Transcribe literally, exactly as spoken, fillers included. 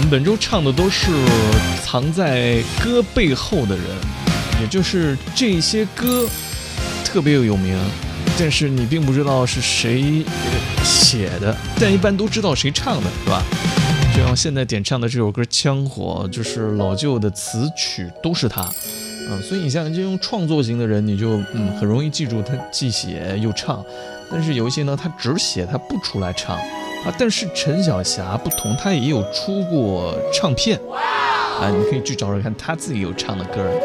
本周唱的都是藏在歌背后的人，也就是这些歌特别有名，但是你并不知道是谁写的，但一般都知道谁唱的，是吧？就像现在点唱的这首歌《枪火》，就是老旧的词曲都是他。嗯，所以你像这种创作型的人，你就嗯很容易记住他既写又唱。但是有一些呢，他只写他不出来唱啊。但是陈小霞不同，他也有出过唱片啊，你可以去找找看他自己有唱的歌。